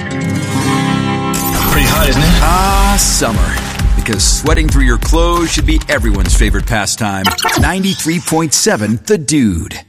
Pretty hot, isn't it? Ah, summer. Because sweating through your clothes should be everyone's favorite pastime. 93.7 The Dude.